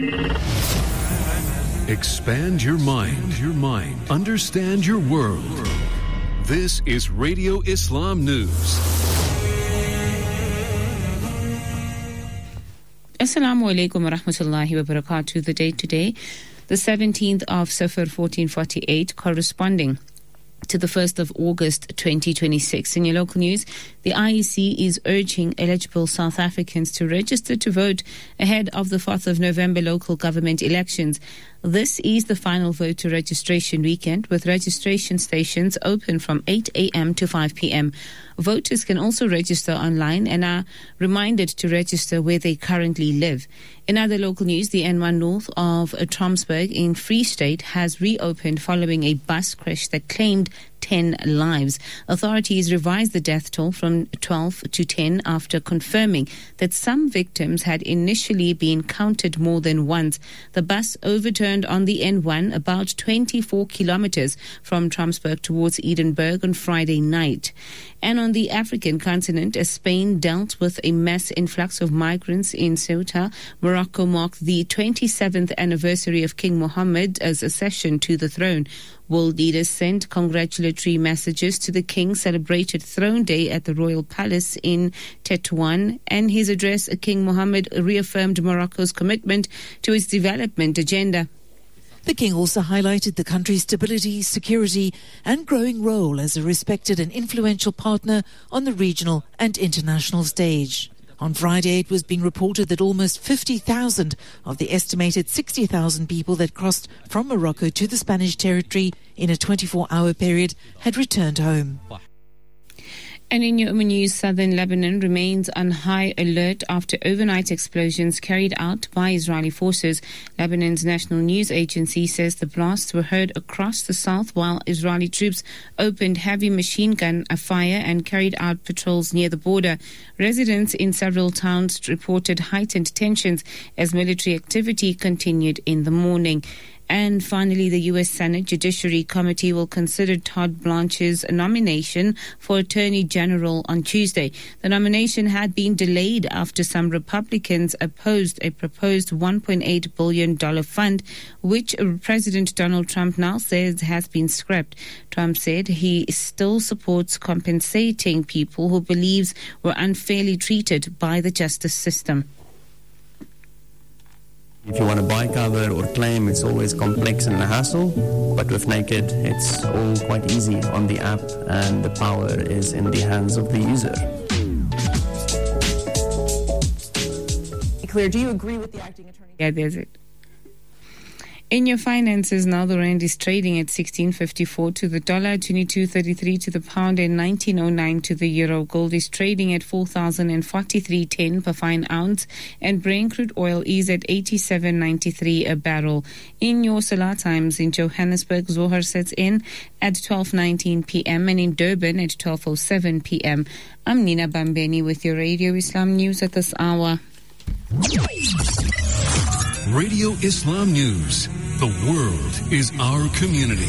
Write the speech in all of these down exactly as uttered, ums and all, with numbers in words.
Expand your mind, your mind. Understand your world. This is Radio Islam News. Assalamu alaikum wa rahmatullahi wa barakatuh. The date today, the seventeenth of Safar fourteen forty-eight, corresponding to the first of August twenty twenty-six. In your local news, the I E C is urging eligible South Africans to register to vote ahead of the fourth of November local government elections. This is the final voter registration weekend, with registration stations open from eight a.m. to five p.m. Voters can also register online and are reminded to register where they currently live. In other local news, the N one North of Tromsburg in Free State has reopened following a bus crash that claimed ten lives. Authorities revised the death toll from twelve to ten after confirming that some victims had initially been counted more than once. The bus overturned on the N one about twenty-four kilometers from Tromsburg towards Edinburgh on Friday night. And on the African continent, as Spain dealt with a mass influx of migrants in Ceuta, Morocco marked the twenty-seventh anniversary of King Mohammed's accession to the throne. World leaders sent congratulatory messages to the king, celebrated Throne Day at the Royal Palace in Tetuan. And his address, King Mohammed reaffirmed Morocco's commitment to its development agenda. The king also highlighted the country's stability, security and growing role as a respected and influential partner on the regional and international stage. On Friday, it was being reported that almost fifty thousand of the estimated sixty thousand people that crossed from Morocco to the Spanish territory in a twenty-four hour period had returned home. And in your news, southern Lebanon remains on high alert after overnight explosions carried out by Israeli forces. Lebanon's national news agency says the blasts were heard across the south while Israeli troops opened heavy machine gun fire and carried out patrols near the border. Residents in several towns reported heightened tensions as military activity continued in the morning. And finally, the U S Senate Judiciary Committee will consider Todd Blanche's nomination for Attorney General on Tuesday. The nomination had been delayed after some Republicans opposed a proposed one point eight billion dollars fund, which President Donald Trump now says has been scrapped. Trump said he still supports compensating people who believes were unfairly treated by the justice system. If you want to buy cover or claim, it's always complex and a hassle, but with Naked, it's all quite easy on the app and the power is in the hands of the user. Claire, do you agree with the acting attorney? Yeah, there's it. In your finances now, the rand is trading at sixteen fifty-four to the dollar, twenty-two thirty-three to the pound and nineteen oh nine to the euro. Gold is trading at four thousand forty-three ten per fine ounce and Brent crude oil is at eighty-seven ninety-three a barrel. In your Salah times, in Johannesburg, Zohar sets in at twelve nineteen p.m. and in Durban at twelve oh seven p.m. I'm Nina Bambeni with your Radio Islam News at this hour. Radio Islam News. The world is our community.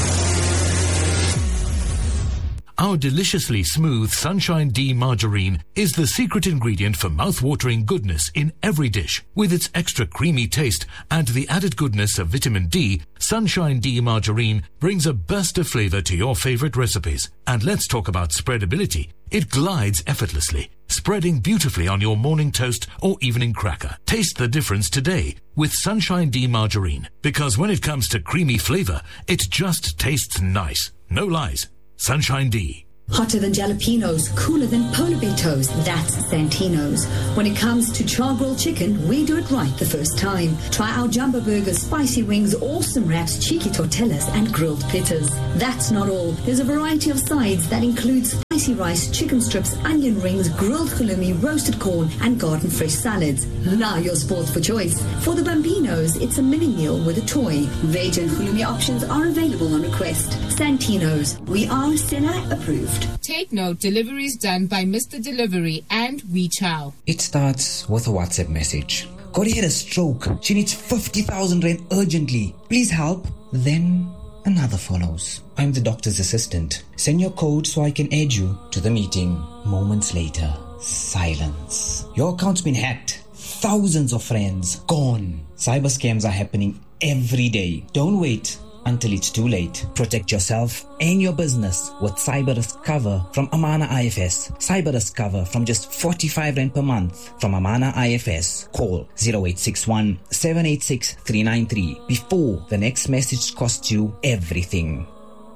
Our deliciously smooth Sunshine D margarine is the secret ingredient for mouth-watering goodness in every dish. With its extra creamy taste and the added goodness of vitamin D, Sunshine D margarine brings a burst of flavor to your favorite recipes. And let's talk about spreadability. It glides effortlessly, spreading beautifully on your morning toast or evening cracker. Taste the difference today with Sunshine D margarine, because when it comes to creamy flavor, it just tastes nice. No lies. Sunshine D. Hotter than jalapenos, cooler than polar bear toes, that's Santino's. When it comes to char grilled chicken, we do it right the first time. Try our jumbo burgers, spicy wings, awesome wraps, cheeky tortillas and grilled pitas. That's not all. There's a variety of sides that includes spicy rice, chicken strips, onion rings, grilled halloumi, roasted corn and garden fresh salads. Now you're spoiled for choice. For the Bambinos, it's a mini meal with a toy. Veg and halloumi options are available on request. Santino's. We are Stella approved. Take note, deliveries done by Mister Delivery and We Chow. It starts with a WhatsApp message. Corey had a stroke. She needs fifty thousand rand urgently. Please help. Then another follows. I'm the doctor's assistant. Send your code so I can add you to the meeting. Moments later, silence. Your account's been hacked. thousands of friends gone. Cyber scams are happening every day. Don't wait until it's too late. Protect yourself and your business with cyber risk cover from Amana I F S. Cyber risk cover from just forty-five rand per month from Amana I F S. Call zero eight six one, seven eight six, three nine three before the next message costs you everything.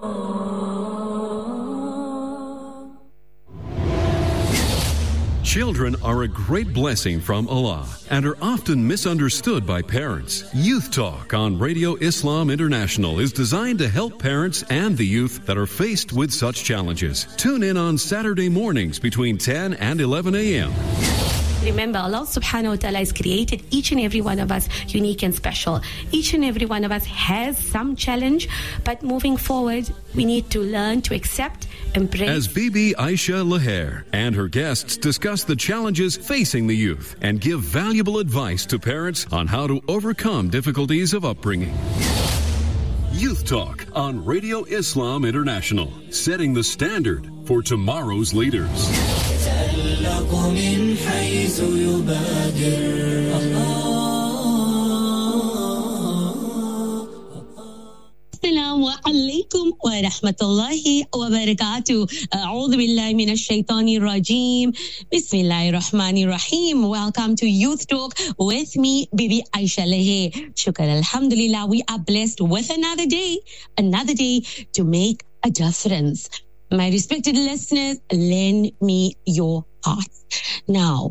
Children are a great blessing from Allah and are often misunderstood by parents. Youth Talk on Radio Islam International is designed to help parents and the youth that are faced with such challenges. Tune in on Saturday mornings between ten and eleven a.m. Remember, Allah subhanahu wa ta'ala has created each and every one of us unique and special. Each and every one of us has some challenge, but moving forward, we need to learn to accept, embrace. As Bibi Aisha Laher and her guests discuss the challenges facing the youth and give valuable advice to parents on how to overcome difficulties of upbringing. Youth Talk on Radio Islam International, setting the standard for tomorrow's leaders. Assalamu alaikum wa rahmatullahi wa barakatuh. A'udhu billahi minash shaitani rajim. Bismillahir rahmanir rahim. Welcome to Youth Talk with me, Bibi Aisha Laher. Shukr alhamdulillah, we are blessed with another day, another day to make a difference. My respected listeners, lend me your hearts. Now,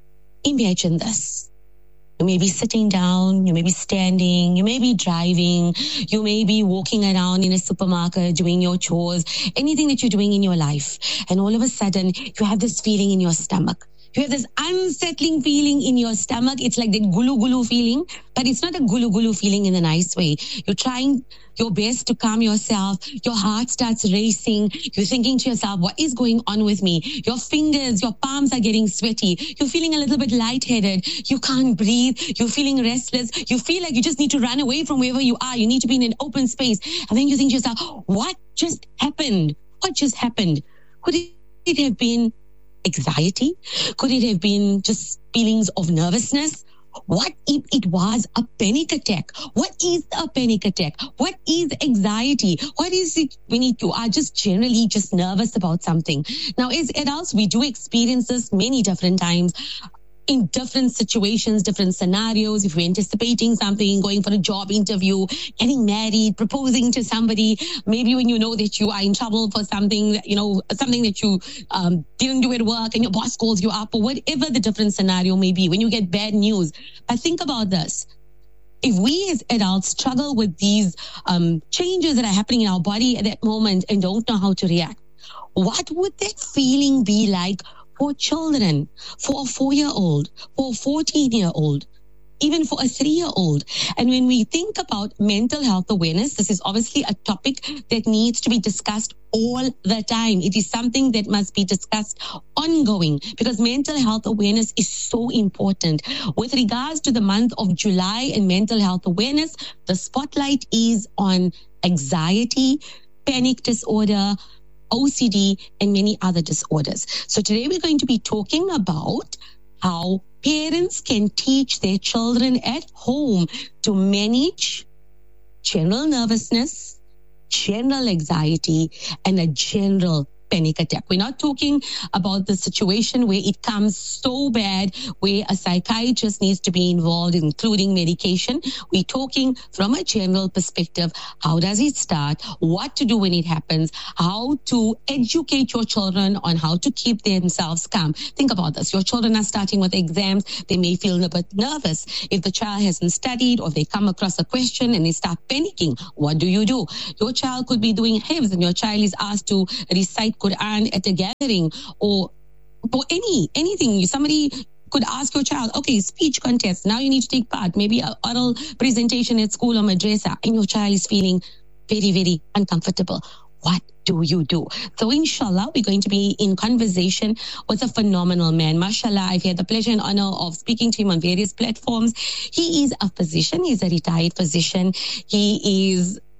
imagine this. You may be sitting down, you may be standing, you may be driving, you may be walking around in a supermarket doing your chores, anything that you're doing in your life. And all of a sudden, you have this feeling in your stomach. You have this unsettling feeling in your stomach. It's like that gulu gulu feeling, but it's not a gulu gulu feeling in a nice way. You're trying your best to calm yourself. Your heart starts racing. You're thinking to yourself, what is going on with me? Your fingers, your palms are getting sweaty. You're feeling a little bit lightheaded. You can't breathe. You're feeling restless. You feel like you just need to run away from wherever you are. You need to be in an open space. And then you think to yourself, what just happened? What just happened? Could it have been anxiety? Could it have been just feelings of nervousness? What if it was a panic attack? What is a panic attack? What is anxiety? What is it when you are just generally just nervous about something? Now, as adults, we do experience this many different times, in different situations, different scenarios. If we're anticipating something, going for a job interview, getting married, proposing to somebody, maybe when you know that you are in trouble for something, you know, something that you um, didn't do at work and your boss calls you up, or whatever the different scenario may be, when you get bad news. But think about this. If we as adults struggle with these um, changes that are happening in our body at that moment and don't know how to react, what would that feeling be like for children, for a four-year-old, for a fourteen-year-old, even for a three-year-old? And when we think about mental health awareness, this is obviously a topic that needs to be discussed all the time. It is something that must be discussed ongoing because mental health awareness is so important. With regards to the month of July and mental health awareness, the spotlight is on anxiety, panic disorder, O C D, and many other disorders. So today we're going to be talking about how parents can teach their children at home to manage general nervousness, general anxiety, and a general panic attack. We're not talking about the situation where it comes so bad, where a psychiatrist needs to be involved, including medication. We're talking from a general perspective. How does it start? What to do when it happens? How to educate your children on how to keep themselves calm. Think about this. Your children are starting with exams. They may feel a bit nervous. If the child hasn't studied or they come across a question and they start panicking, what do you do? Your child could be doing hifz and your child is asked to recite Quran at a gathering, or for any anything. Somebody could ask your child, okay, speech contest, now you need to take part, maybe an oral presentation at school or madrasa, and your child is feeling very, very uncomfortable. What do you do? So inshallah, we're going to be in conversation with a phenomenal man. Mashallah, I've had the pleasure and honor of speaking to him on various platforms. He is a physician. He's a retired physician. He is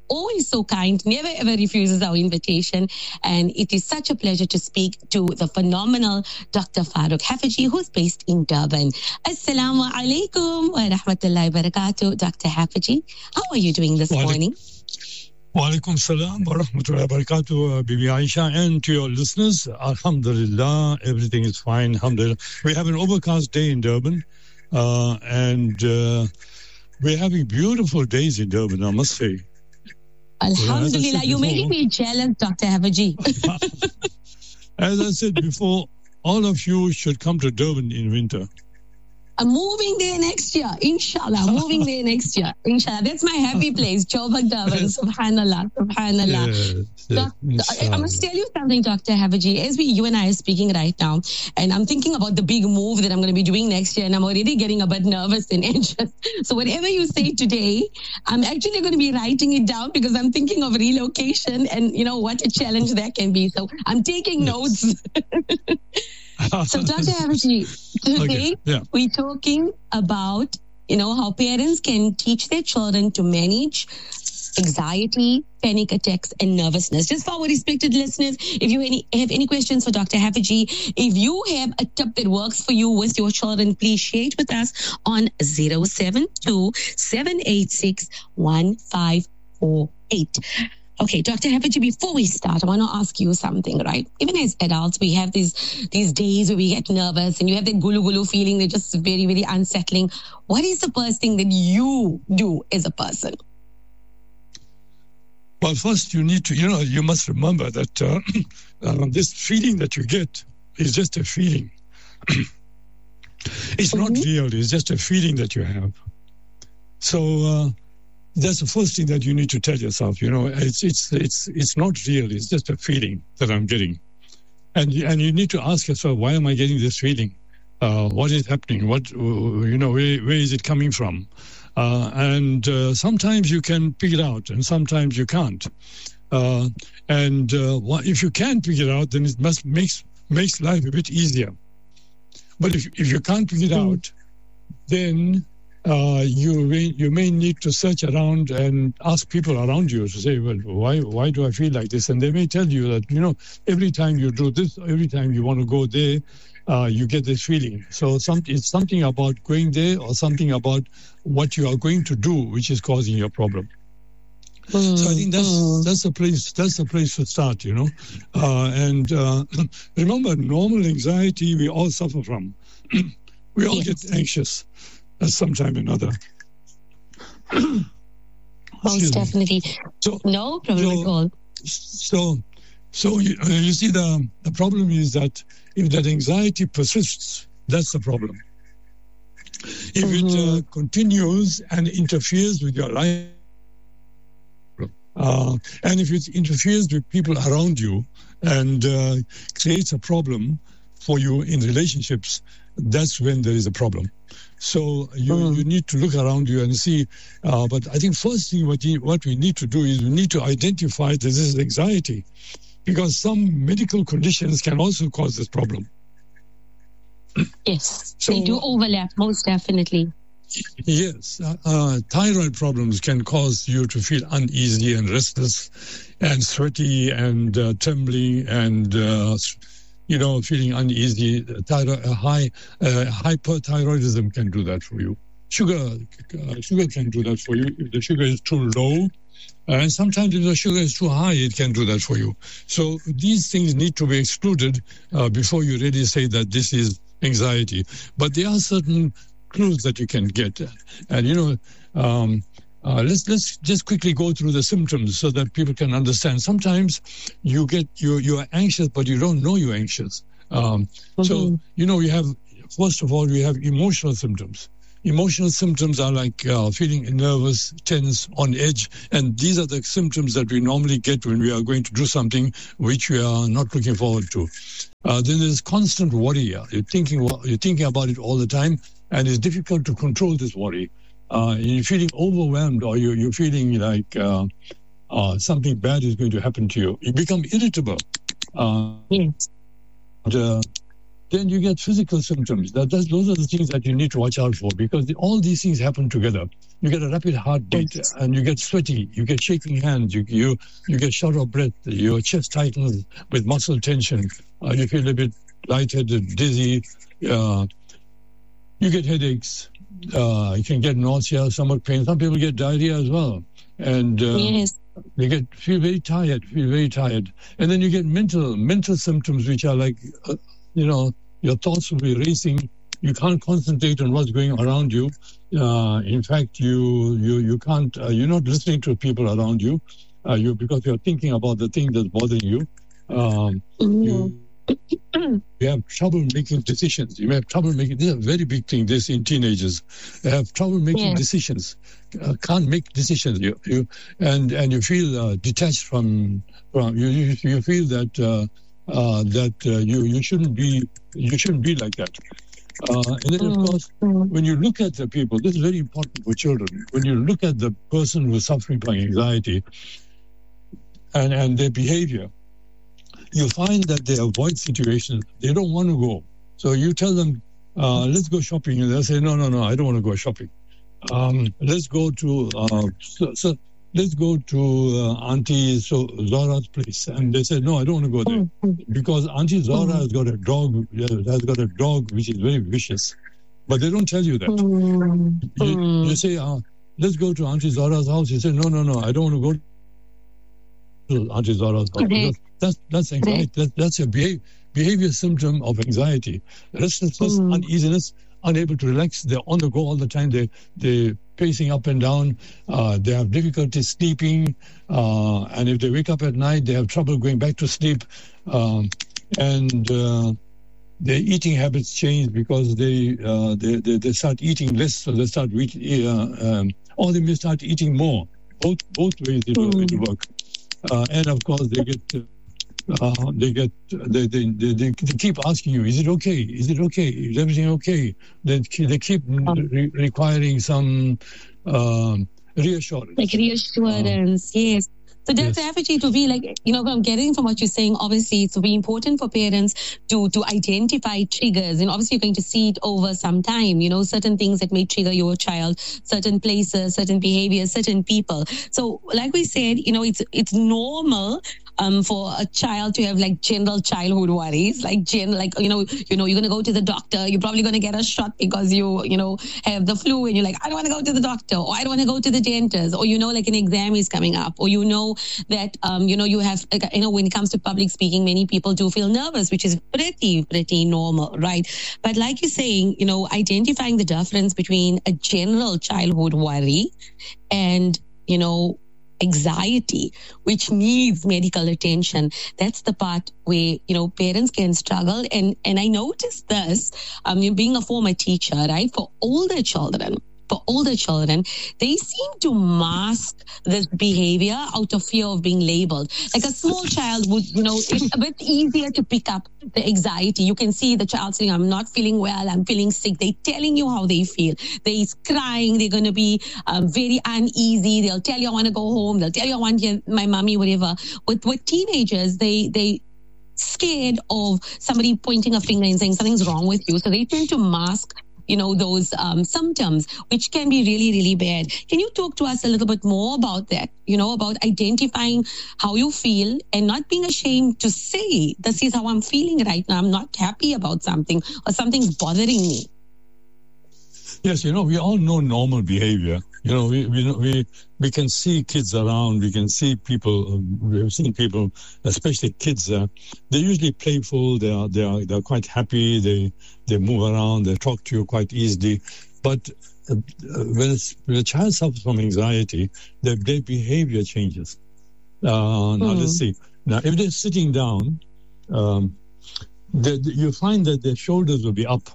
always so kind, never ever refuses our invitation. And it is such a pleasure to speak to the phenomenal Doctor Farouk Haffajee, who's based in Durban. Assalamu alaikum wa rahmatullahi wa barakatuh, Doctor Haffajee. How are you doing this morning? Wa alaikum salam wa rahmatullahi wa barakatuh, Bibi Aisha, and to your listeners. Alhamdulillah, everything is fine. Alhamdulillah. We have an overcast day in Durban, uh, and uh, we're having beautiful days in Durban, I must say. Alhamdulillah, well, you're making me jealous, Doctor Haffajee. As I said before, all of you should come to Durban in winter. I'm moving there next year, inshallah. Moving there next year, inshallah. That's my happy place, Joburg, Durban. Subhanallah, subhanallah. Yes, yes, Doc- I must tell you something, Doctor Haffajee. As we, you and I are speaking right now, and I'm thinking about the big move that I'm going to be doing next year, and I'm already getting a bit nervous and anxious. So whatever you say today, I'm actually going to be writing it down because I'm thinking of relocation and, you know, what a challenge that can be. So I'm taking notes. So, Doctor Haffajee, today okay. yeah. we're talking about, you know, how parents can teach their children to manage anxiety, panic attacks, and nervousness. Just for our respected listeners, if you any, have any questions for Doctor Haffajee, if you have a tip that works for you with your children, please share it with us on zero seven two, seven eight six, one five four eight. Okay, Doctor Haffajee, before we start, I want to ask you something, right? Even as adults, we have these these days where we get nervous and you have that gulu gulu feeling that's just very, very unsettling. What is the first thing that you do as a person? Well, first you need to, you know, you must remember that uh, uh, this feeling that you get is just a feeling. It's mm-hmm. not real, it's just a feeling that you have. So, uh, that's the first thing that you need to tell yourself. You know, it's it's it's it's not real. It's just a feeling that I'm getting, and and you need to ask yourself, why am I getting this feeling? Uh, what is happening? What you know? Where where is it coming from? Uh, and uh, sometimes you can pick it out, and sometimes you can't. Uh, and uh, if you can pick it out, then it must makes makes life a bit easier. But if if you can't pick it out, then Uh, you may, you may need to search around and ask people around you to say, well, why why do I feel like this? And they may tell you that, you know, every time you do this, every time you want to go there, uh, you get this feeling. So some, it's something about going there or something about what you are going to do, which is causing your problem. Mm. So I think that's mm. that's the place that's the place to start, you know. Uh, and uh, remember, normal anxiety we all suffer from. We all yes. get anxious at some time or another. Most definitely. So, no problem so, at all. So, so you, uh, you see, the the problem is that if that anxiety persists, that's the problem. If mm-hmm. it uh, continues and interferes with your life, uh, and if it interferes with people around you and uh, creates a problem for you in relationships, that's when there is a problem. So you, mm. you need to look around you and see. Uh, but I think first thing what, you, what we need to do is we need to identify that this is anxiety, because some medical conditions can also cause this problem. Yes, so, they do overlap, most definitely. Yes, uh, uh, thyroid problems can cause you to feel uneasy and restless and sweaty and uh, trembling and uh, you know, feeling uneasy. Thyroid, uh, high uh, hyperthyroidism can do that for you. Sugar, uh, sugar can do that for you. If the sugar is too low, uh, and sometimes if the sugar is too high, it can do that for you. So these things need to be excluded uh, before you really say that this is anxiety. But there are certain clues that you can get, and you know. Um, Uh, let's let's just quickly go through the symptoms so that people can understand. Sometimes you get you you are anxious, but you don't know you're anxious. Um, mm-hmm. So you know you have first of all we have emotional symptoms. Emotional symptoms are like uh, feeling nervous, tense, on edge, and these are the symptoms that we normally get when we are going to do something which we are not looking forward to. Uh, then there's constant worry. You're thinking you're thinking about it all the time, and it's difficult to control this worry. Uh, you're feeling overwhelmed, or you're, you're feeling like uh, uh, something bad is going to happen to you. You become irritable. Uh, yes. And, uh, then you get physical symptoms. That, that's, those are the things that you need to watch out for, because the, all these things happen together. You get a rapid heartbeat, and you get sweaty, you get shaking hands, you you, you get short of breath, your chest tightens with muscle tension, uh, you feel a bit lightheaded, dizzy, uh, you get headaches, uh, you can get nausea, stomach pain. Some people get diarrhea as well. And uh, yes. they get feel very tired, feel very tired. And then you get mental mental symptoms, which are like, uh, you know, your thoughts will be racing. You can't concentrate on what's going around you. Uh, in fact, you you you can't. Uh, you're not listening to people around you. Uh, you because you're thinking about the thing that's bothering you. Um, mm-hmm. you. You have trouble making decisions. You may have trouble making. This is a very big thing. This in teenagers, they have trouble making yeah. decisions. Uh, can't make decisions. You, you and and you feel uh, detached from from you. You, you feel that uh, uh, that uh, you you shouldn't be you shouldn't be like that. Uh, and then of course, when you look at the people, this is very important for children. When you look at the person who's suffering from anxiety and and their behavior, you find that they avoid situations. They don't want to go. So you tell them, uh, let's go shopping. And they'll say, no, no, no, I don't want to go shopping. Um, let's go to, uh, so, so let's go to uh, Auntie so Zora's place. And they said, no, I don't want to go there. Because Auntie Zora has got a dog, has got a dog which is very vicious. But they don't tell you that. You, you say, uh, let's go to Auntie Zora's house. You say, no, no, no, I don't want to go to Auntie Zora's house. Okay. That's that's anxiety. That, that's a behavior, behavior symptom of anxiety. Restlessness, mm. uneasiness, unable to relax. They're on the go all the time. They they're pacing up and down. Uh, they have difficulty sleeping, uh, and if they wake up at night, they have trouble going back to sleep. Um, and uh, their eating habits change because they, uh, they they they start eating less, so they start eating, uh, um, or they may start eating more. Both both ways it will mm. work. Uh, and of course, they get. Uh, Uh, they get they, they they they keep asking you, is it okay? Is it okay? Is everything okay? They they keep re- requiring some um, reassurance. Like reassurance, uh, yes. So that's yes. Average to be like, you know, what I'm getting from what you're saying, obviously it's very important for parents to, to identify triggers. And obviously you're going to see it over some time, you know, certain things that may trigger your child, certain places, certain behaviors, certain people. So like we said, you know, it's, it's normal um, for a child to have like general childhood worries, like gen, like, you know, you know, you're going to go to the doctor, you're probably going to get a shot because you, you know, have the flu and you're like, I don't want to go to the doctor, or I don't want to go to the dentist, or, you know, like an exam is coming up, or, you know, that, um, you know, you have, you know, when it comes to public speaking, many people do feel nervous, which is pretty, pretty normal, right? But like you're saying, you know, identifying the difference between a general childhood worry and, you know, anxiety, which needs medical attention. That's the part where, you know, parents can struggle. And, and I noticed this, um, being a former teacher, right, for older children. For older children, they seem to mask this behavior out of fear of being labeled. Like a small child would, you know, it's a bit easier to pick up the anxiety. You can see the child saying, I'm not feeling well, I'm feeling sick. They're telling you how they feel. They're crying, they're going to be um, very uneasy. They'll tell you, I want to go home. They'll tell you, I want to my mommy, whatever. With, with teenagers, they, they, scared of somebody pointing a finger and saying something's wrong with you. So they tend to mask, you know, those um, symptoms, which can be really, really bad. Can you talk to us a little bit more about that, you know, about identifying how you feel and not being ashamed to say, this is how I'm feeling right now. I'm not happy about something, or something's bothering me. Yes, you know, we all know normal behavior. You know, we we we, we can see kids around. We can see people. We've seen people, especially kids. Uh, they're usually playful. They are they are they're quite happy. They they move around. They talk to you quite easily. But uh, when, it's, when a child suffers from anxiety, their, their behavior changes. Uh, now mm. let's see. Now, if they're sitting down, um, they, you find that their shoulders will be up.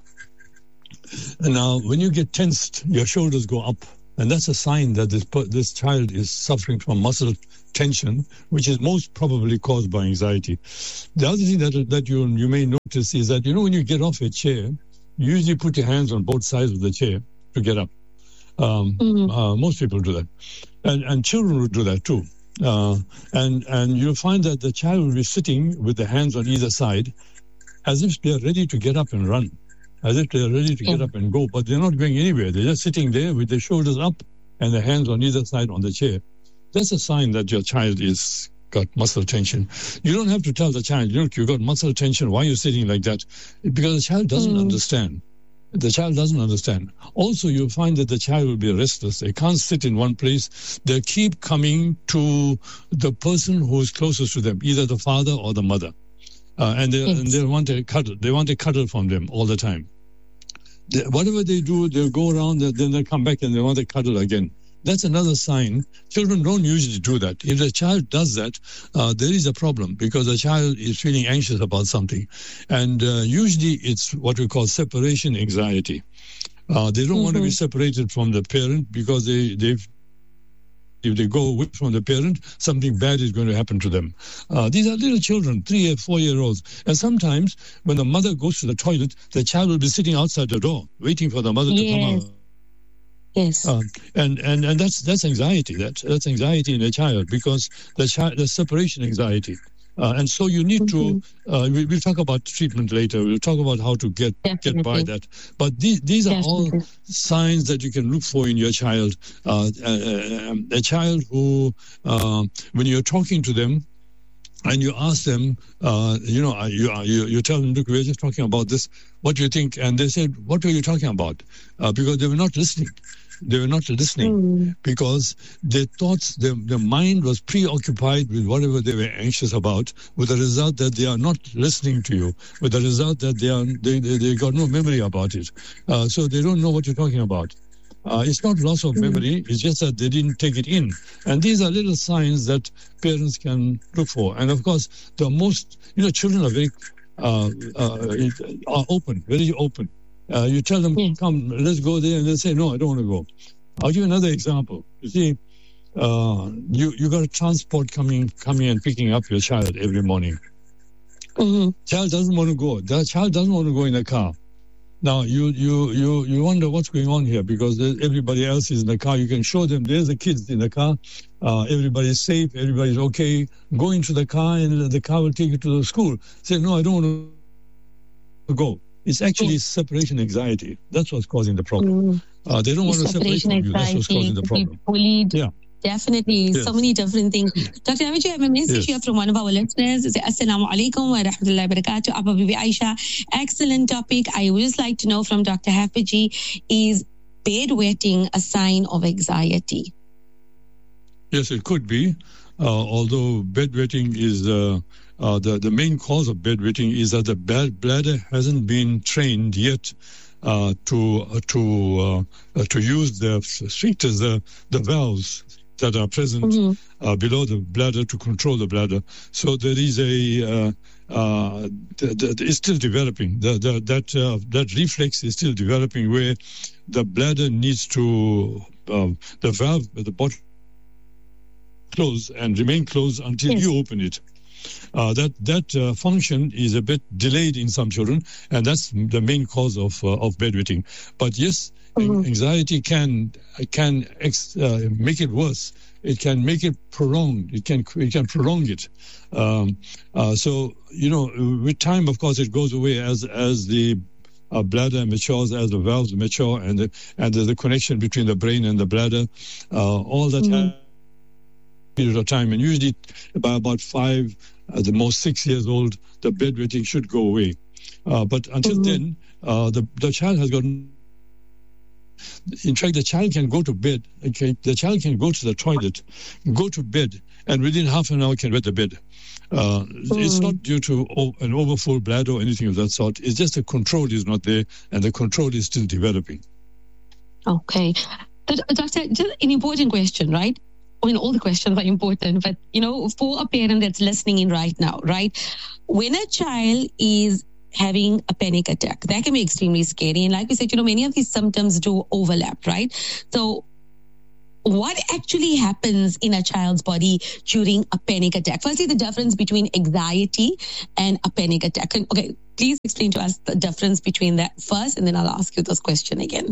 And now, when you get tensed, your shoulders go up. And that's a sign that this this child is suffering from muscle tension, which is most probably caused by anxiety. The other thing that that you you may notice is that, you know, when you get off a chair, you usually put your hands on both sides of the chair to get up. Um, mm-hmm. uh, most people do that. And, and children will do that too. Uh, and, and you'll find that the child will be sitting with the hands on either side, as if they're ready to get up and run, as if they're ready to get up and go, but they're not going anywhere. They're just sitting there with their shoulders up and their hands on either side on the chair. That's a sign that your child is got muscle tension. You don't have to tell the child, look, you got muscle tension, why are you sitting like that? Because the child doesn't mm. understand. The child doesn't understand. Also, you'll find that the child will be restless. They can't sit in one place. They keep coming to the person who is closest to them, either the father or the mother. Uh, and, they, yes. and they want a cuddle. They want a cuddle from them all the time. They, whatever they do, they'll go around, then they'll come back and they want a cuddle again. That's another sign. Children don't usually do that. If a child does that, uh, there is a problem because the child is feeling anxious about something. And uh, usually it's what we call separation anxiety. Uh, they don't mm-hmm. want to be separated from the parent because they, they've if they go away from the parent, something bad is going to happen to them. Uh, these are little children, three or four-year-olds. And sometimes when the mother goes to the toilet, the child will be sitting outside the door, waiting for the mother yes. to come out. Yes, uh, and and and that's that's anxiety. That's that's anxiety in a child because the child, the separation anxiety, uh, and so you need mm-hmm. to. Uh, we, we'll talk about treatment later. We'll talk about how to get Definitely. get by that. But these these are Definitely. all signs that you can look for in your child. Uh, a, a child who, uh, when you're talking to them, and you ask them, uh, you know, you, you you tell them, look, we're just talking about this. What do you think? And they said, what were you talking about? Uh, because they were not listening. They were not listening mm. because their thoughts, their, their mind was preoccupied with whatever they were anxious about, with the result that they are not listening to you, with the result that they are they, they, they got no memory about it. Uh, so they don't know what you're talking about. Uh, it's not loss of memory, it's just that they didn't take it in. And these are little signs that parents can look for. And of course, the most, you know, children are very uh, uh, are open, very open. Uh, you tell them, yes. come, let's go there, and they say, no, I don't want to go. I'll give you another example. You see, uh, you, you got a transport coming, coming and picking up your child every morning. Mm-hmm. Child doesn't want to go. The child doesn't want to go in a car. Now, you, you, you, you wonder what's going on here because everybody else is in the car. You can show them there's the kids in the car. Uh, everybody's safe. Everybody's okay. Go into the car and the car will take you to the school. Say, no, I don't want to go. It's actually mm. separation anxiety. That's what's causing the problem. Mm. Uh, they don't want to separate from you. That's what's causing the problem. Bullied. Yeah. Definitely. Yes. So many different things. Doctor Hamid, you have a message yes. here from one of our listeners. It says, Assalamu alaikum wa rahmatullahi wa barakatuh. Abba Bibi Aisha. Excellent topic. I would just like to know from Doctor Hafizi, is bedwetting a sign of anxiety? Yes, it could be. Uh, although bedwetting is uh, uh, the, the main cause of bedwetting is that the bladder hasn't been trained yet uh, to uh, to uh, to use the sphincters, the, the valves that are present mm-hmm. uh, below the bladder to control the bladder. So there is a uh, uh, th- th- it's still developing. The, the, that uh, that reflex is still developing, where the bladder needs to uh, the valve at the bottom close and remain closed until yes. you open it. Uh, that that uh, function is a bit delayed in some children, and that's the main cause of uh, of bedwetting. But yes, mm-hmm. anxiety can can ex, uh, make it worse. It can make it prolonged. It can it can prolong it. Um, uh, so you know, with time, of course, it goes away as as the uh, bladder matures, as the valves mature, and the, and the, the connection between the brain and the bladder, uh, all that. Mm-hmm. Has period of time, and usually by about five, at the most six years old, the bedwetting should go away. Uh, but until mm-hmm. then, uh, the the child has got. In fact, the child can go to bed. Okay, the child can go to the toilet, go to bed, and within half an hour can wet the bed. Uh, mm. It's not due to an overfull bladder or anything of that sort. It's just the control is not there, and the control is still developing. Okay, Doctor, just an important question, right? I mean, all the questions are important, but, you know, for a parent that's listening in right now, right? When a child is having a panic attack, that can be extremely scary. And like we said, you know, many of these symptoms do overlap, right? So what actually happens in a child's body during a panic attack? Firstly, the difference between anxiety and a panic attack. Okay, please explain to us the difference between that first, and then I'll ask you this question again.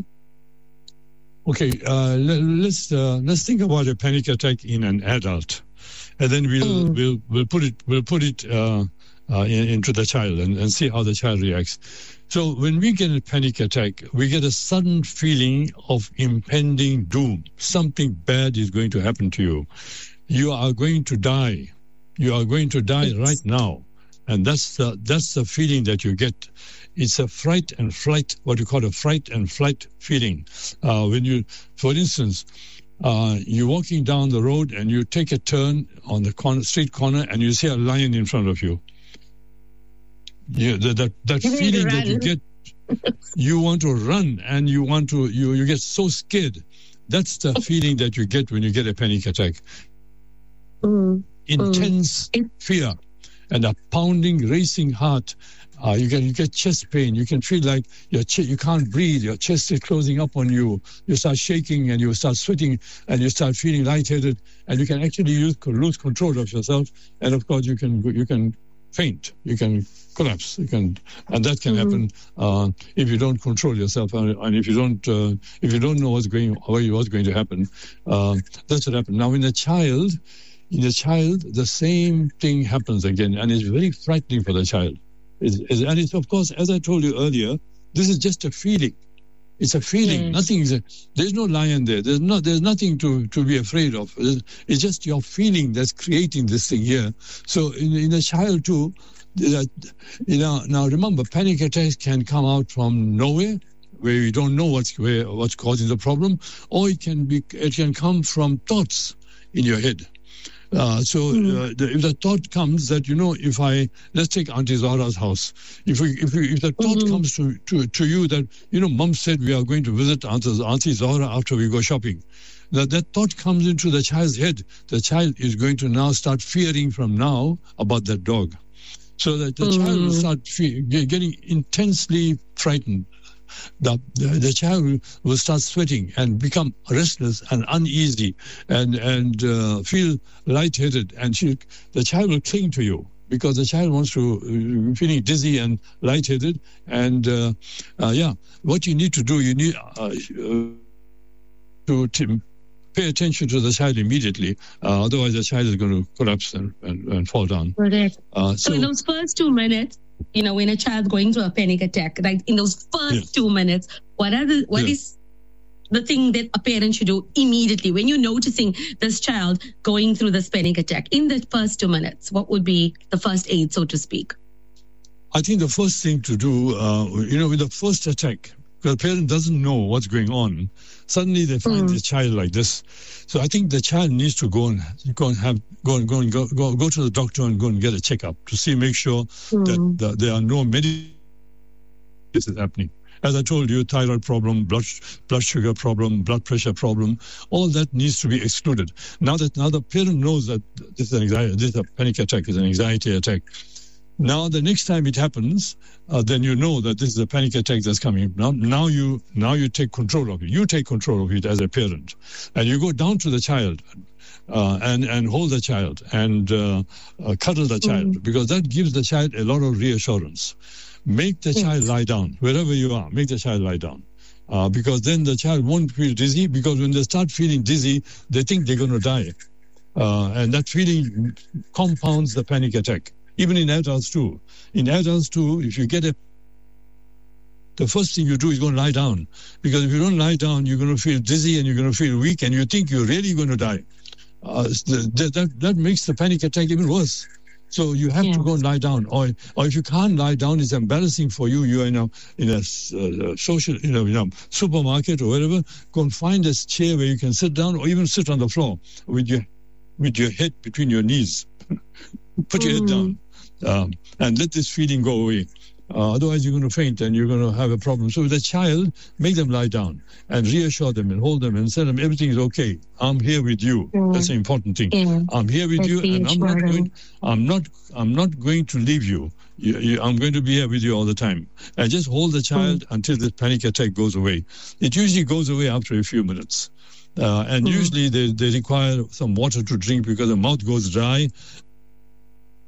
Okay, uh, let, let's uh, let's think about a panic attack in an adult, and then we'll mm. we'll we'll put it we'll put it uh, uh, in, into the child and, and see how the child reacts. So when we get a panic attack, we get a sudden feeling of impending doom. Something bad is going to happen to you. You are going to die. You are going to die right now. And that's the, that's the feeling that you get. It's a fright and flight, what you call a fright and flight feeling. Uh, when you, for instance, uh, you're walking down the road and you take a turn on the corner, street corner and you see a lion in front of you. You, that that, that feeling that you get, you want to run and you want to, you, you get so scared. That's the feeling that you get when you get a panic attack. Mm. Intense mm. fear and a pounding, racing heart. Uh, you get you get chest pain. You can feel like your ch- you can't breathe. Your chest is closing up on you. You start shaking and you start sweating and you start feeling lightheaded. And you can actually use, lose control of yourself. And of course, you can you can faint. You can collapse. You can, and that can mm-hmm. happen uh, if you don't control yourself and, and if you don't uh, if you don't know what's going what's going to happen. Uh, that's what happens. Now, in a child, in a child, the same thing happens again, and it's very frightening for the child. It's, it's, and it's, of course, as I told you earlier, this is just a feeling. It's a feeling. Yes. Nothing is. A, there's no lion there. There's not. There's nothing to, to be afraid of. It's just your feeling that's creating this thing here. So in, in a child too, you know. Now remember, panic attacks can come out from nowhere, where you don't know what's where, what's causing the problem, or it can be. It can come from thoughts in your head. Uh, so uh, the, if the thought comes that, you know, if I, let's take Auntie Zahra's house. If we, if, we, if the thought mm-hmm. comes to, to, to you that, you know, Mum said we are going to visit Auntie, Auntie Zahra after we go shopping. That, that thought comes into the child's head. The child is going to now start fearing from now about that dog. So that the mm-hmm. child will start fe- getting intensely frightened. The, the, the child will start sweating and become restless and uneasy and and uh, feel lightheaded, and she, the child will cling to you because the child wants to uh, feeling dizzy and lightheaded. And uh, uh, yeah, what you need to do, you need uh, uh, to t- pay attention to the child immediately. Uh, otherwise, the child is going to collapse and, and, and fall down. Correct. Uh, so, so in those first two minutes. You know, when a child's going through a panic attack, right? In those first yeah. two minutes, what are the what yeah. is the thing that a parent should do immediately when you're noticing this child going through this panic attack? In the first two minutes, what would be the first aid, so to speak? I think the first thing to do, uh, you know, with the first attack, because the parent doesn't know what's going on, suddenly they find mm. the child like this. So I think the child needs to go and go and have go and go and go go, go to the doctor and go and get a checkup to see, make sure mm. that the, there are no medical this is happening. As I told you, thyroid problem, blood blood sugar problem, blood pressure problem, all that needs to be excluded. Now that now the parent knows that this is an anxiety, this is a panic attack, is an anxiety attack. Now, the next time it happens, uh, then you know that this is a panic attack that's coming. Now, now you now you take control of it. You take control of it as a parent, and you go down to the child, uh, and and hold the child and uh, uh, cuddle the child, mm-hmm. because that gives the child a lot of reassurance. Make the yes. child lie down wherever you are. Make the child lie down, uh, because then the child won't feel dizzy. Because when they start feeling dizzy, they think they're going to die, uh, and that feeling compounds the panic attack. Even in adults too. In adults too, if you get a, the first thing you do is go and lie down. Because if you don't lie down, you're going to feel dizzy and you're going to feel weak and you think you're really going to die. Uh, that, that, that makes the panic attack even worse. So you have yeah. to go and lie down. Or or if you can't lie down, it's embarrassing for you. You're in a, in a uh, social, you know, in a supermarket or wherever. Go and find a chair where you can sit down or even sit on the floor with your, with your head between your knees. Put your mm. head down. Um, and let this feeling go away. Uh, otherwise, you're going to faint and you're going to have a problem. So with a child, make them lie down and reassure them and hold them and tell them everything is okay. I'm here with you. Yeah. That's an important thing. Yeah. I'm here with That's you, and I'm not going. I'm not. I'm not going to leave you. You, you. I'm going to be here with you all the time. And just hold the child mm. until the panic attack goes away. It usually goes away after a few minutes, uh, and mm. usually they, they require some water to drink because the mouth goes dry.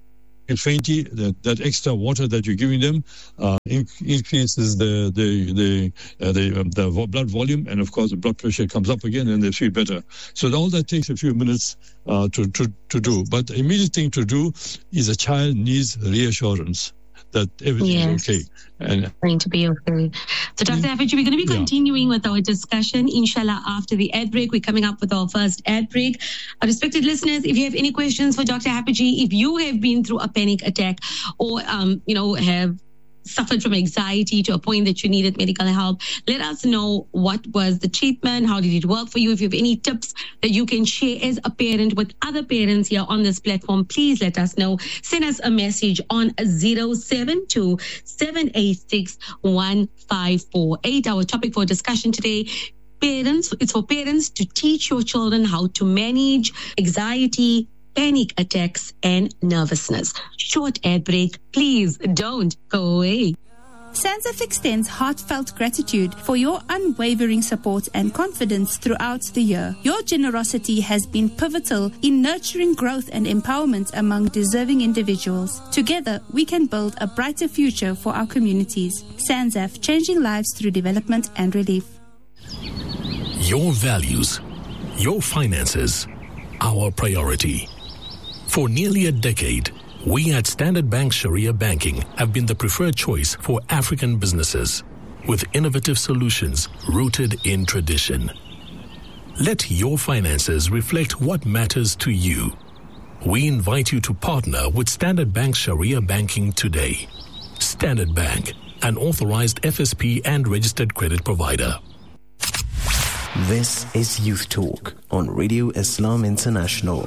fainty, that, that extra water that you're giving them uh, in, increases the the the, uh, the, um, the blood volume, and of course the blood pressure comes up again and they feel better. So all that takes a few minutes uh, to, to, to do. But the immediate thing to do is a child needs reassurance that everything yes. is okay. And going to be okay. So Doctor Haffajee, we're going to be continuing yeah. with our discussion, inshallah, after the ad break. We're coming up with our first ad break. Our respected listeners, if you have any questions for Doctor Haffajee, if you have been through a panic attack or, um, you know, have suffered from anxiety to a point that you needed medical help, let us know what was the treatment, how did it work for you. If you have any tips that you can share as a parent with other parents here on this platform, please let us know. Send us a message on zero seven two, seven eight six, one five four eight. Our topic for discussion today, parents, it's for parents to teach your children how to manage anxiety, panic attacks, and nervousness. Short ad break. Please don't go away. SANZAF extends heartfelt gratitude for your unwavering support and confidence throughout the year. Your generosity has been pivotal in nurturing growth and empowerment among deserving individuals. Together, we can build a brighter future for our communities. SANZAF, changing lives through development and relief. Your values, your finances, our priority. For nearly a decade, we at Standard Bank Sharia Banking have been the preferred choice for African businesses, with innovative solutions rooted in tradition. Let your finances reflect what matters to you. We invite you to partner with Standard Bank Sharia Banking today. Standard Bank, an authorized F S P and registered credit provider. This is Youth Talk on Radio Islam International.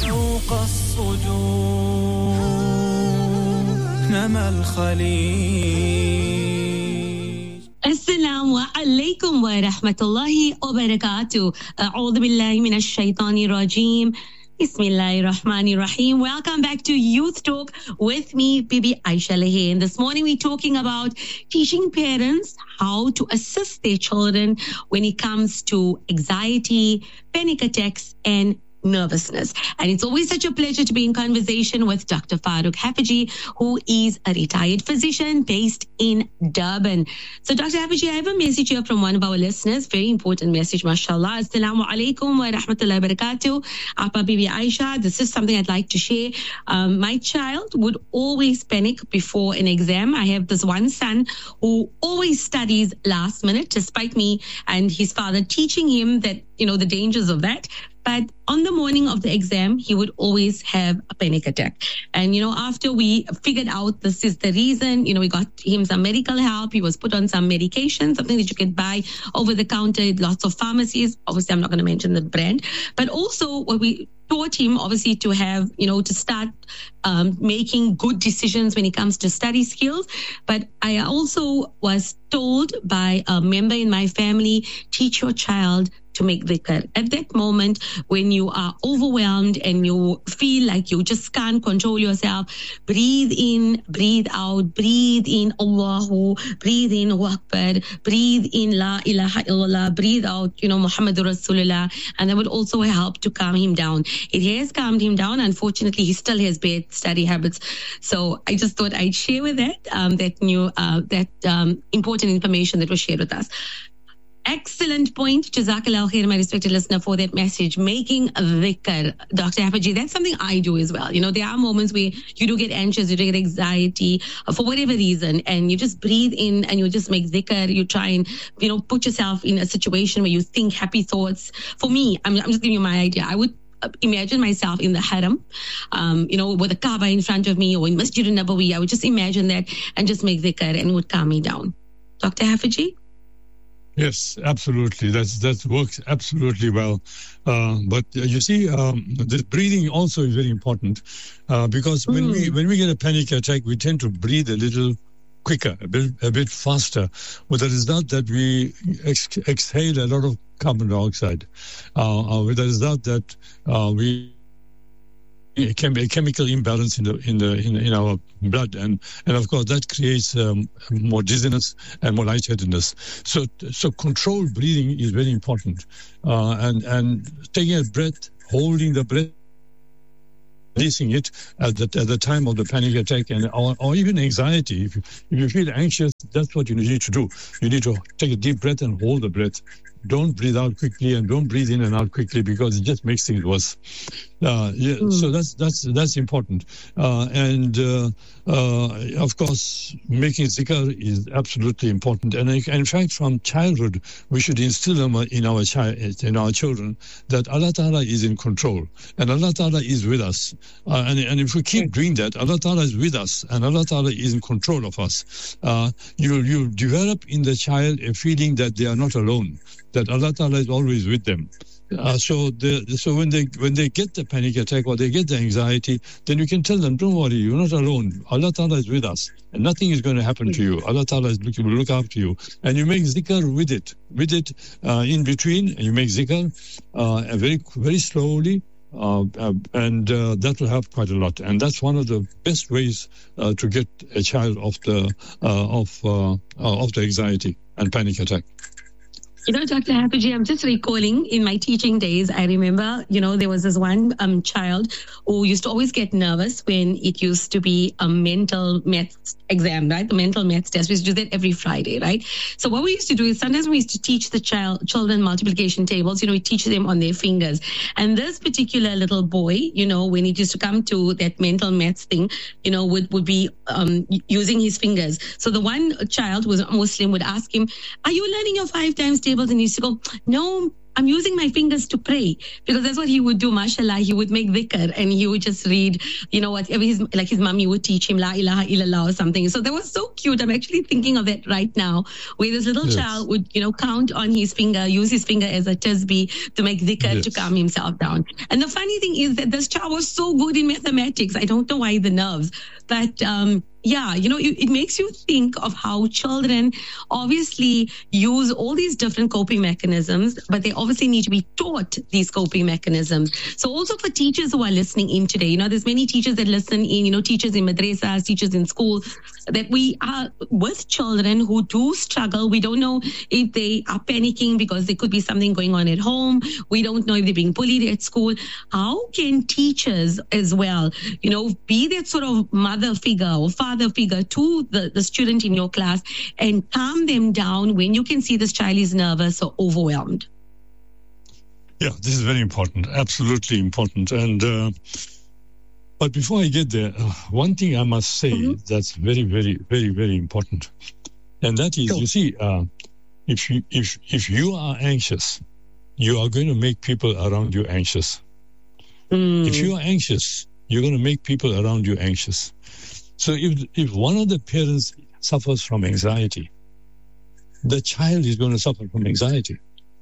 Assalamu alaikum wa rahmatullahi wa barakatuh. A'udhu billahi minash shaitani rajim. Bismillahir Rahmanir Rahim. Welcome back to Youth Talk with me, Bibi Aisha Lahain. This morning we're talking about teaching parents how to assist their children when it comes to anxiety, panic attacks, and nervousness. And it's always such a pleasure to be in conversation with Doctor Farooq Haffajee, who is a retired physician based in Durban. So Doctor Haffajee, I have a message here from one of our listeners, very important message, mashallah. Assalamu alaikum wa rahmatullahi wa barakatuh. Appa Bibi Aisha, this is something I'd like to share. Um, my child would always panic before an exam. I have this one son who always studies last minute, despite me and his father teaching him that, you know, the dangers of that. But on the morning of the exam, he would always have a panic attack. And, you know, after we figured out this is the reason, you know, we got him some medical help. He was put on some medication, something that you can buy over the counter at lots of pharmacies. Obviously, I'm not going to mention the brand. But also what we taught him, obviously, to have, you know, to start um, making good decisions when it comes to study skills. But I also was told by a member in my family, teach your child to make dhikr. At that moment, when you are overwhelmed and you feel like you just can't control yourself, breathe in, breathe out, breathe in Allahu, breathe in Allahu Akbar, breathe in La ilaha illallah, breathe out, you know, Muhammadur Rasulullah, and that would also help to calm him down. It has calmed him down. Unfortunately, he still has bad study habits. So I just thought I'd share with that, um, that new, uh, that um, important information that was shared with us. Excellent point. Jazakallah khair, my respected listener, for that message. Making a dhikr. Doctor Haffajee, that's something I do as well. You know, there are moments where you do get anxious, you do get anxiety uh, for whatever reason, and you just breathe in and you just make dhikr. You try and, you know, put yourself in a situation where you think happy thoughts. For me, I'm, I'm just giving you my idea. I would imagine myself in the haram, um, you know, with a Kaaba in front of me or in Masjid al-Nabawi. I would just imagine that and just make dhikr and it would calm me down. Doctor Haffajee? Yes, absolutely. That's that works absolutely well. Uh, but uh, you see, um, the breathing also is very important uh, because when mm. we when we get a panic attack, we tend to breathe a little quicker, a bit a bit faster, with the result that we ex- exhale a lot of carbon dioxide. Uh, uh, with the result that uh, we. It can be a chemical imbalance in the in the in, in our blood, and and of course that creates um, more dizziness and more lightheadedness. So so controlled breathing is very important, uh, and and taking a breath, holding the breath releasing it at the, at the time of the panic attack and or, or even anxiety. If you, if you feel anxious, that's what you need to do. You need to take a deep breath and hold the breath. Don't breathe out quickly and don't breathe in and out quickly because it just makes things worse. Uh, yeah, mm. So that's that's that's important. Uh, and uh, uh, of course, making zikr is absolutely important. And in fact, from childhood, we should instill them in our child, in our children, that Allah Ta'ala is in control and Allah Ta'ala is with us. Uh, and, and if we keep doing that, Allah Ta'ala is with us and Allah Ta'ala is in control of us. Uh, you you develop in the child a feeling that they are not alone, that Allah Ta'ala is always with them. Uh, so the, so when they when they get the panic attack or they get the anxiety, then you can tell them, don't worry, you're not alone. Allah Ta'ala is with us and nothing is going to happen to you. Allah Ta'ala is looking, will look after you. And you make zikr with it, with it uh, in between. And you make zikr uh, very, very slowly. Uh, uh, and uh, that will help quite a lot. And that's one of the best ways uh, to get a child off the, uh, of, uh, uh, of the anxiety and panic attack. You know, Doctor Haffajee, I'm just recalling in my teaching days, I remember, you know, there was this one um, child who used to always get nervous when it used to be a mental maths exam, right? The mental maths test. We used to do that every Friday, right? So what we used to do is sometimes we used to teach the child children multiplication tables. You know, we teach them on their fingers. And this particular little boy, you know, when it used to come to that mental maths thing, you know, would, would be um, using his fingers. So the one child who was a Muslim would ask him, are you learning your five times table? And he used to go, no, I'm using my fingers to pray, because that's what he would do. Mashallah, he would make dhikr and he would just read, you know, whatever his, like his mommy would teach him, La ilaha illallah or something. So that was so cute. I'm actually thinking of that right now, where this little yes. child would, you know, count on his finger, use his finger as a tasbih to make dhikr yes. to calm himself down. And the funny thing is that this child was so good in mathematics. I don't know why the nerves, but, um, yeah, you know, it, it makes you think of how children obviously use all these different coping mechanisms, but they obviously need to be taught these coping mechanisms. So also for teachers who are listening in today, you know, there's many teachers that listen in, you know, teachers in madrasas, teachers in school, that we are with children who do struggle. We don't know if they are panicking because there could be something going on at home. We don't know if they're being bullied at school. How can teachers as well, you know, be that sort of mother figure or father figure to the, the student in your class and calm them down when you can see this child is nervous or overwhelmed? Yeah, this is very important, absolutely important. And uh, but before I get there, uh, one thing I must say mm-hmm. that's very, very, very, very important, and that is, sure. you see, uh, if you if if you are anxious, you are going to make people around you anxious. Mm. If you are anxious, you're going to make people around you anxious. So if if one of the parents suffers from anxiety, the child is going to suffer from anxiety.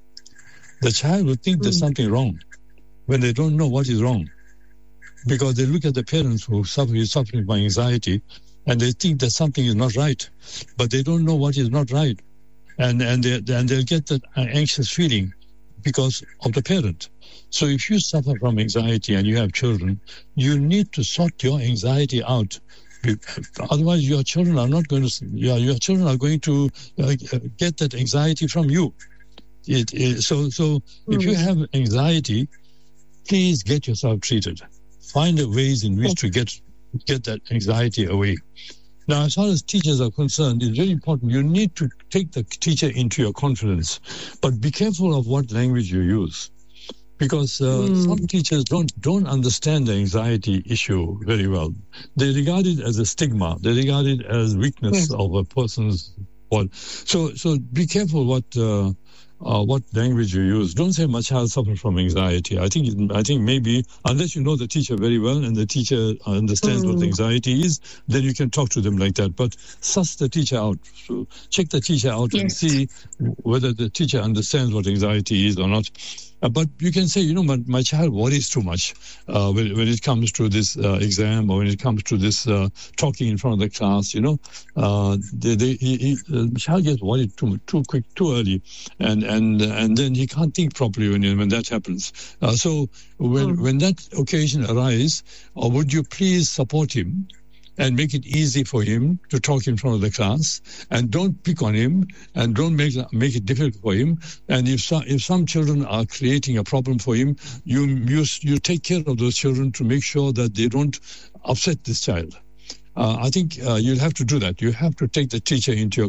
The child will think there's something wrong when they don't know what is wrong, because they look at the parents who suffer is suffering from anxiety and they think that something is not right, but they don't know what is not right, and and they and they'll get that anxious feeling because of the parent. So if you suffer from anxiety and you have children, you need to sort your anxiety out. Otherwise, your children are not going to. Your, your children are going to uh, get that anxiety from you. It, it, so, so mm-hmm. if you have anxiety, please get yourself treated. Find a ways in which to get get that anxiety away. Now, as far as teachers are concerned, it's very important. You need to take the teacher into your confidence, but be careful of what language you use. Because uh, mm. some teachers don't don't understand the anxiety issue very well. They regard it as a stigma. They regard it as weakness yes. of a person's body. So so be careful what uh, uh, what language you use. Don't say my child suffers from anxiety. I think I think maybe unless you know the teacher very well and the teacher understands mm. what anxiety is, then you can talk to them like that. But suss the teacher out. So check the teacher out yes. and see whether the teacher understands what anxiety is or not. Uh, but you can say, you know, my, my child worries too much uh, when, when it comes to this uh, exam or when it comes to this uh, talking in front of the class, you know. Uh, they, they, he, he, uh, the child gets worried too too quick, too early, and and and then he can't think properly when when that happens. Uh, so when, mm. when that occasion arises, uh, would you please support him and make it easy for him to talk in front of the class, and don't pick on him, and don't make make it difficult for him. And if some, if some children are creating a problem for him, you, you you take care of those children to make sure that they don't upset this child. Uh, I think uh, you'll have to do that. You have to take the teacher into your